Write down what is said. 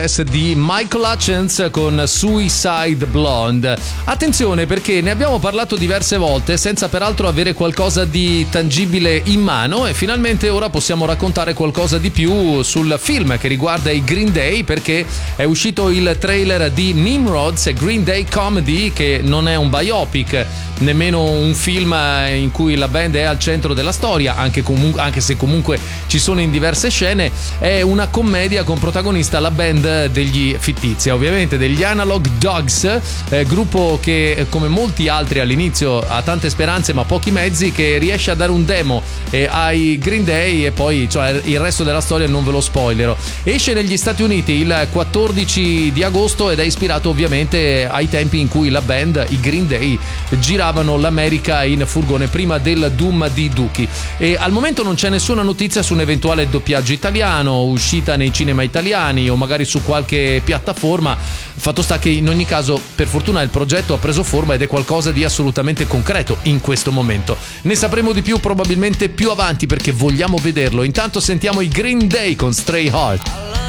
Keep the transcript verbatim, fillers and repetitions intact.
Success di Michael Hutchence con Suicide Blonde. Attenzione, perché ne abbiamo parlato diverse volte senza peraltro avere qualcosa di tangibile in mano, e finalmente ora possiamo raccontare qualcosa di più sul film che riguarda i Green Day, perché è uscito il trailer di Nimrods, Green Day Comedy, che non è un biopic, nemmeno un film in cui la band è al centro della storia, anche, comu- anche se comunque ci sono in diverse scene. È una commedia con protagonista la band degli Fittizia, ovviamente degli Analog Dogs, eh, gruppo che come molti altri all'inizio ha tante speranze ma pochi mezzi, che riesce a dare un demo eh, ai Green Day, e poi cioè, il resto della storia non ve lo spoilerò. Esce negli Stati Uniti il quattordici di agosto ed è ispirato ovviamente ai tempi in cui la band, i Green Day, giravano l'America in furgone prima del Doom di Dookie. E al momento non c'è nessuna notizia su un eventuale doppiaggio italiano, uscita nei cinema italiani o magari su qualche piattaforma. Fatto sta che in ogni caso, per fortuna, il progetto ha preso forma ed è qualcosa di assolutamente concreto in questo momento. Ne sapremo di più probabilmente più avanti, perché vogliamo vederlo. Intanto sentiamo i Green Day con Stray Heart.